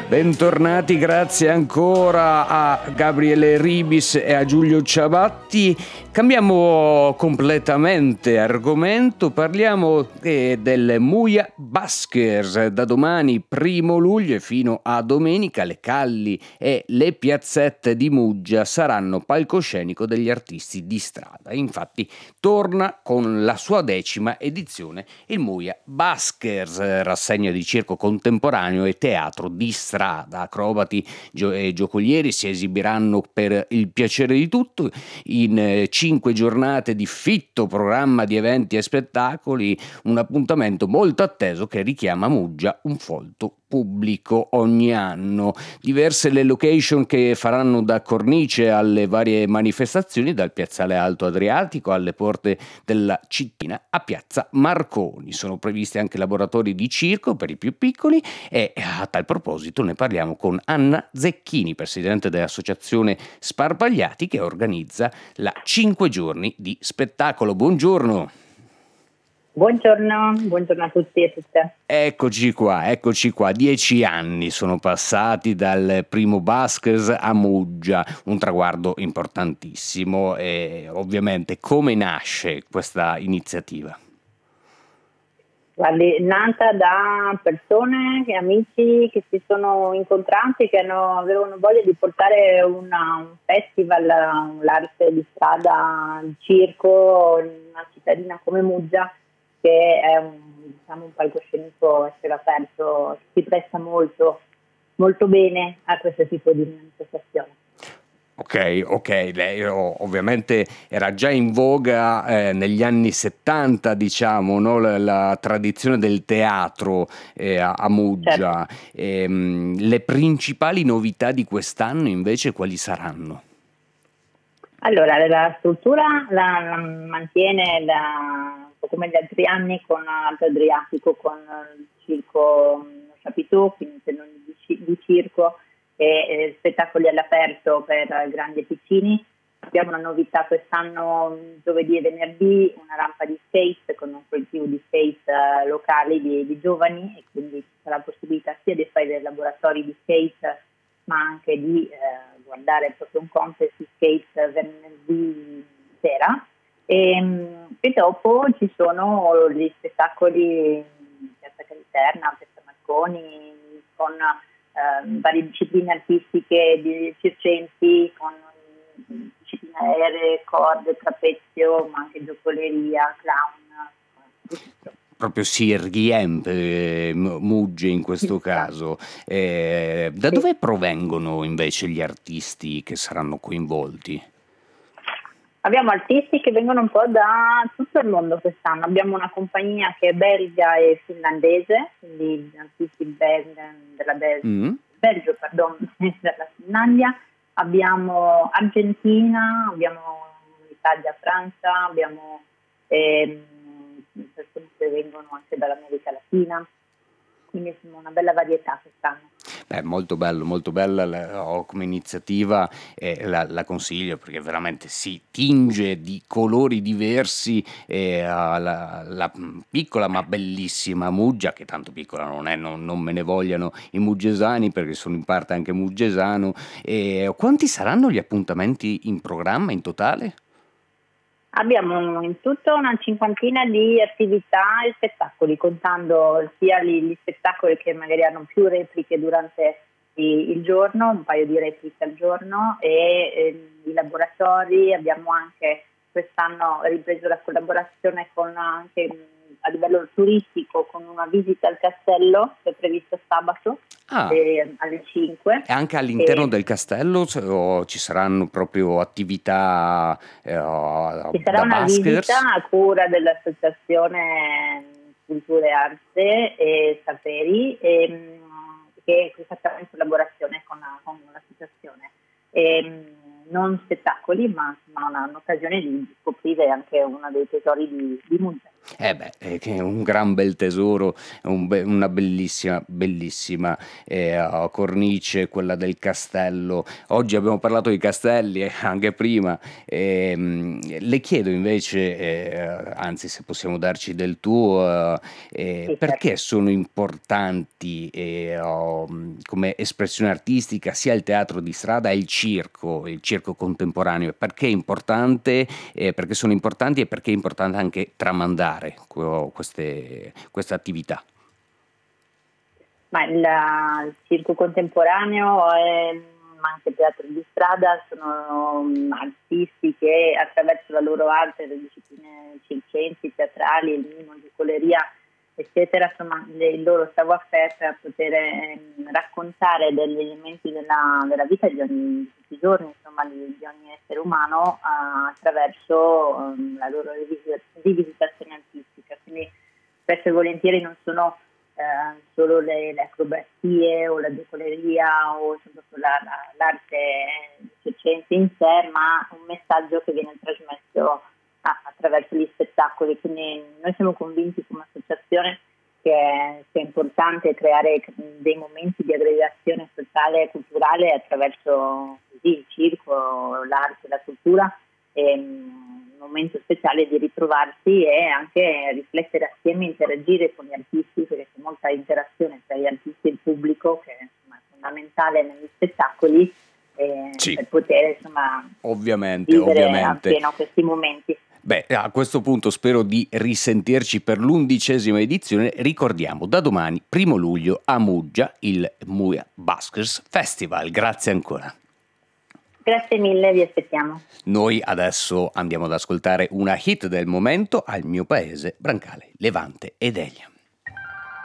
Bentornati, grazie ancora a Gabriele Ribis e a Giulio Ciabatti. Cambiamo completamente argomento, parliamo del Muia Baskers. Da domani 1° luglio e fino a domenica le calli e le piazzette di Muggia saranno palcoscenico degli artisti di strada. Infatti torna con la sua 10ª edizione il Muia Baskers, rassegna di circo contemporaneo e teatro di strada. Acrobati e giocolieri si esibiranno per il piacere di tutti in 5 giornate di fitto programma di eventi e spettacoli, un appuntamento molto atteso che richiama Muggia un folto pubblico ogni anno. Diverse le location che faranno da cornice alle varie manifestazioni, dal piazzale Alto Adriatico alle porte della cittadina a piazza Marconi. Sono previsti anche laboratori di circo per i più piccoli e a tal proposito ne parliamo con Anna Zecchini, presidente dell'associazione Sparpagliati, che organizza la 5 giorni di spettacolo. Buongiorno. Buongiorno a tutti e tutte. Eccoci qua, 10 anni sono passati dal primo Baskers a Muggia, un traguardo importantissimo. E ovviamente come nasce questa iniziativa? Guardi, nata da persone e amici che si sono incontrati, che avevano voglia di portare un festival, l'arte di strada, il circo, in una cittadina come Muggia, che è un palcoscenico a cielo aperto, si presta molto, molto bene a questo tipo di manifestazione. Ok, lei ovviamente era già in voga negli anni 70, diciamo, no? La tradizione del teatro a Muggia. Certo. Le principali novità di quest'anno invece quali saranno? Allora, la struttura la mantiene un po' come gli altri anni con Alto Adriatico, con il circo Chapiteau, quindi tenoni di circo e spettacoli all'aperto per grandi e piccini. Abbiamo una novità quest'anno, giovedì e venerdì, una rampa di skate con un collettivo di skate locali di giovani, e quindi ci sarà la possibilità sia di fare dei laboratori di skate ma anche di guardare proprio un contest di skate venerdì sera e dopo ci sono gli spettacoli in Piazza Caliterna, Piazza Marconi, con varie discipline artistiche di circensi, con discipline aeree, corde, trapezio, ma anche giocoleria, clown, Proprio si riempie Mugge in questo caso. Da dove provengono invece gli artisti che saranno coinvolti? Abbiamo artisti che vengono un po' da tutto il mondo quest'anno. Abbiamo una compagnia che è belga e finlandese, quindi artisti della Belgio, della Finlandia. Abbiamo Argentina, abbiamo Italia, Francia, abbiamo persone che vengono anche dall'America Latina, quindi insomma una bella varietà quest'anno. Molto bella come iniziativa, la consiglio perché veramente si tinge di colori diversi la piccola ma bellissima Muggia, che tanto piccola non è, non me ne vogliano i muggesani perché sono in parte anche muggesano. Quanti saranno gli appuntamenti in programma in totale? Abbiamo in tutto una 50ina di attività e spettacoli, contando sia gli spettacoli che magari hanno più repliche durante il giorno, un paio di repliche al giorno, e i laboratori. Abbiamo anche quest'anno ripreso la collaborazione con anche a livello turistico con una visita al castello che è prevista sabato alle 5. E anche all'interno del castello o ci saranno proprio attività ci sarà da una baskers? visita a cura dell'Associazione Cultura e Arte e Saperi, che è fatta in collaborazione con l'associazione. Non spettacoli, ma un'occasione di scoprire anche uno dei tesori di Muggia. Che è un gran bel tesoro, una bellissima, bellissima cornice, quella del castello. Oggi abbiamo parlato di castelli, anche prima. Le chiedo invece, anzi se possiamo darci del tuo, Sì, perché certo. sono importanti come espressione artistica sia il teatro di strada e il circo contemporaneo? Perché è importante? Perché sono importanti e perché è importante anche tramandare queste attività. Ma il circo contemporaneo ma anche il teatro di strada sono artisti che attraverso la loro arte, le discipline circensi, teatrali, il mimo, giucoleria, eccetera, insomma, il loro savoir-faire per poter raccontare degli elementi della vita di tutti i giorni, insomma, di ogni essere umano attraverso la loro rivisitazione artistica. Quindi spesso e volentieri non sono solo le acrobazie o la giocoleria o soprattutto l'arte circense in sé, ma un messaggio che viene trasmesso attraverso gli spettacoli. Quindi noi siamo convinti come associazione che sia importante creare dei momenti di aggregazione sociale e culturale attraverso così, il circo, l'arte, la cultura, un momento speciale di ritrovarsi e anche riflettere assieme, interagire con gli artisti, perché c'è molta interazione tra gli artisti e il pubblico che insomma, è fondamentale negli spettacoli Sì, per poter insomma ovviamente, vivere ovviamente. appieno questi momenti. Beh, a questo punto spero di risentirci per l'11ª edizione. Ricordiamo, da domani, 1° luglio, a Muggia, il Muya Buskers Festival. Grazie ancora. Grazie mille, vi aspettiamo. Noi adesso andiamo ad ascoltare una hit del momento, Al mio paese, Brancale, Levante ed Elia.